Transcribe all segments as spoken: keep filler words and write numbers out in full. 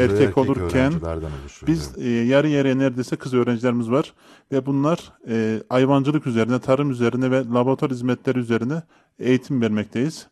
erkek, erkek olurken öğrencilerden oluşuyor. biz Evet. e, yarı yarıya neredeyse kız öğrencilerimiz var ve bunlar e, hayvancılık üzerine, tarım üzerine ve laboratuvar hizmetleri üzerine eğitim vermekteyiz.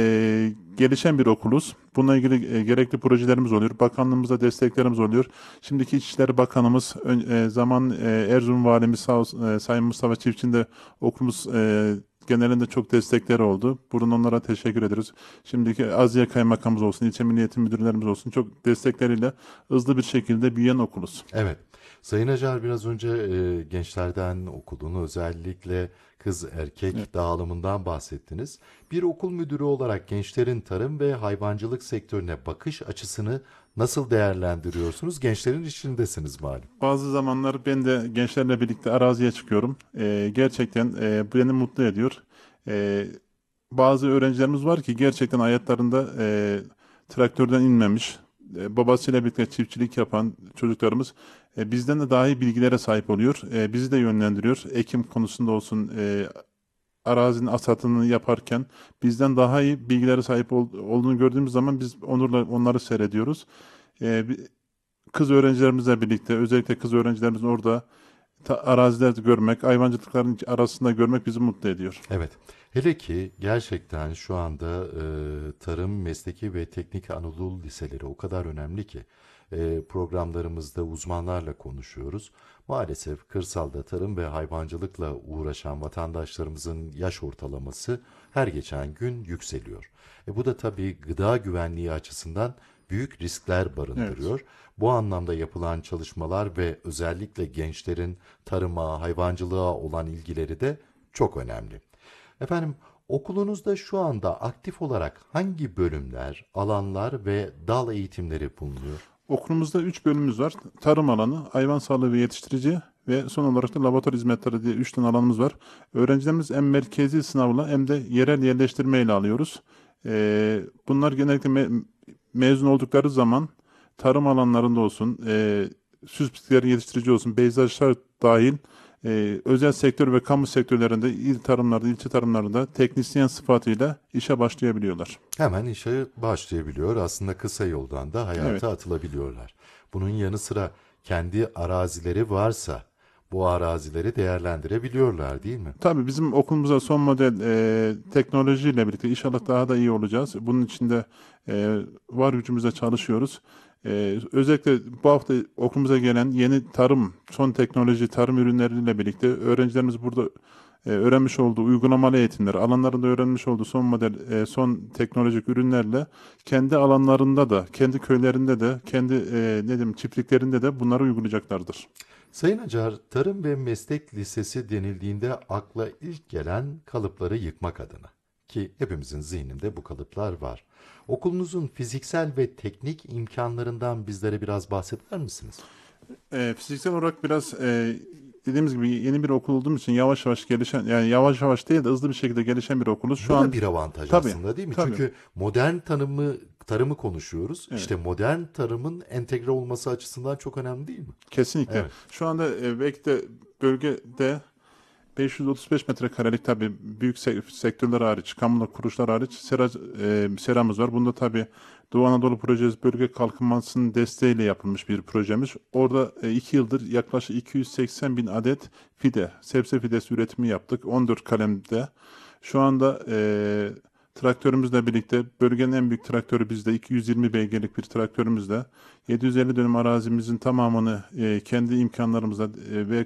E, gelişen bir okuluz. Bununla ilgili e, gerekli projelerimiz oluyor. Bakanlığımıza desteklerimiz oluyor. Şimdiki İçişleri Bakanımız, ön- e, zaman e, Erzurum Valimiz sağ olsun, e, Sayın Mustafa Çiftçi'nin de okulumuz e, genelinde çok destekleri oldu. Buradan onlara teşekkür ederiz. Şimdiki Aziye Kaymakamımız olsun, ilçe Milli Eğitim Müdürlerimiz olsun çok destekleriyle hızlı bir şekilde büyüyen okuluz. Evet. Sayın Acar biraz önce e, gençlerden okulun özellikle kız Evet. erkek dağılımından bahsettiniz. Bir okul müdürü olarak gençlerin tarım ve hayvancılık sektörüne bakış açısını nasıl değerlendiriyorsunuz? Gençlerin içindesiniz malum. Bazı zamanlar ben de gençlerle birlikte araziye çıkıyorum. Ee, gerçekten e, bu beni mutlu ediyor. Ee, Bazı öğrencilerimiz var ki gerçekten hayatlarında e, traktörden inmemiş, e, babasıyla birlikte çiftçilik yapan çocuklarımız e, bizden de daha iyi bilgilere sahip oluyor. E, bizi de yönlendiriyor. Ekim konusunda olsun, e, arazinin hasatını yaparken bizden daha iyi bilgilere sahip ol- olduğunu gördüğümüz zaman biz onurla onları seyrediyoruz. E, bi- Kız öğrencilerimizle birlikte özellikle kız öğrencilerimizin orada ta- arazilerde görmek, hayvancılıkların arasında görmek bizi mutlu ediyor. Evet. Hele ki gerçekten şu anda e, tarım, mesleki ve teknik Anadolu liseleri o kadar önemli ki e, programlarımızda uzmanlarla konuşuyoruz. Maalesef kırsalda tarım ve hayvancılıkla uğraşan vatandaşlarımızın yaş ortalaması her geçen gün yükseliyor. E, bu da tabii gıda güvenliği açısından büyük riskler Evet. barındırıyor. Bu anlamda yapılan çalışmalar ve özellikle gençlerin tarıma, hayvancılığa olan ilgileri de çok önemli. Efendim, okulunuzda şu anda aktif olarak hangi bölümler, alanlar ve dal eğitimleri bulunuyor? Okulumuzda üç bölümümüz var. Tarım alanı, hayvan sağlığı ve yetiştirici ve son olarak da laboratuvar hizmetleri diye üç tane alanımız var. Öğrencilerimiz hem merkezi sınavla hem de yerel yerleştirme ile alıyoruz. Ee, bunlar genellikle me- mezun oldukları zaman tarım alanlarında olsun, e, süs bitkileri yetiştirici olsun, peyzajlar dahil e, özel sektör ve kamu sektörlerinde, il tarımlarda, ilçe tarımlarında teknisyen sıfatıyla işe başlayabiliyorlar. Hemen işe başlayabiliyor. Aslında kısa yoldan da Evet. hayata atılabiliyorlar. Bunun yanı sıra kendi arazileri varsa bu arazileri değerlendirebiliyorlar, değil mi? Tabii bizim okulumuza son model e, teknolojiyle birlikte inşallah daha da iyi olacağız. Bunun için de e, var gücümüzle çalışıyoruz. E, özellikle bu hafta okulumuza gelen yeni tarım, son teknoloji tarım ürünleriyle birlikte öğrencilerimiz burada e, öğrenmiş olduğu uygulamalı eğitimler, alanlarında öğrenmiş olduğu son model, e, son teknolojik ürünlerle kendi alanlarında da, kendi köylerinde de, kendi e, ne diyeyim çiftliklerinde de bunları uygulayacaklardır. Sayın Acar, Tarım ve Meslek Lisesi denildiğinde akla ilk gelen kalıpları yıkmak adına. Ki hepimizin zihninde bu kalıplar var. Okulunuzun fiziksel ve teknik imkanlarından bizlere biraz bahseder misiniz? E, fiziksel olarak biraz e, dediğimiz gibi yeni bir okul olduğum için yavaş yavaş gelişen yani yavaş yavaş değil de hızlı bir şekilde gelişen bir okuluz. Şu Bu da an bir avantaj tabii aslında değil mi? tabii Çünkü modern tanımı, tarımı konuşuyoruz. evet İşte modern tarımın entegre olması açısından çok önemli değil mi? kesinlikle. Evet. Şu anda e, belki de bölgede beş yüz otuz beş metrekarelik tabii büyük se- sektörler hariç, kamu kuruluşlar hariç sera, e, seramız var. Bunda tabii Doğu Anadolu Projesi bölge kalkınmasının desteğiyle yapılmış bir projemiz. Orada e, iki yıldır yaklaşık iki yüz seksen bin adet fide, sebze fidesi üretimi yaptık. on dört kalemde. Şu anda e, traktörümüzle birlikte bölgenin en büyük traktörü bizde. iki yüz yirmi beygirlik bir traktörümüzle. yedi yüz elli dönüm arazimizin tamamını e, kendi imkanlarımızla e, ve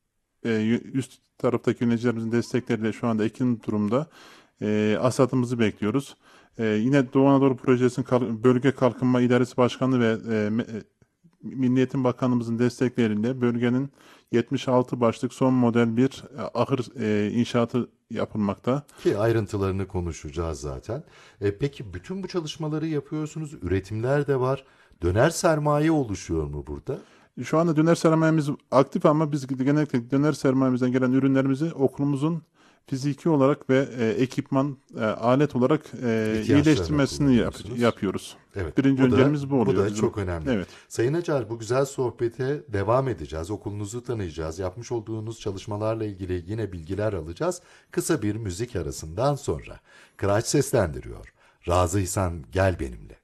e, üst taraftaki yöneticilerimizin destekleriyle şu anda ekin durumda. E, hasatımızı bekliyoruz. E, yine Doğu Anadolu Projesi'nin Kal- Bölge Kalkınma İdaresi Başkanı ve e, Me- e, Milli Eğitim Bakanlığımızın destekleriyle bölgenin yetmiş altı başlık son model bir e, ahır e, inşaatı yapılmakta. Ki ayrıntılarını konuşacağız zaten. E, peki bütün bu çalışmaları yapıyorsunuz, üretimler de var. Döner sermaye oluşuyor mu burada? Şu anda döner sermayemiz aktif ama biz genellikle döner sermayemizden gelen ürünlerimizi okulumuzun fiziki olarak ve e, ekipman, e, alet olarak e, İhtiyaçlarına iyileştirmesini yap- kullanıyorsunuz. yapıyoruz. Evet, Birinci bu da önceliğimiz bu bu oluyor da bizim. çok önemli. Evet. Sayın Acar, bu güzel sohbete devam edeceğiz. Okulunuzu tanıyacağız. Yapmış olduğunuz çalışmalarla ilgili yine bilgiler alacağız. Kısa bir müzik arasından sonra. Kıraç seslendiriyor. Razıysan gel benimle.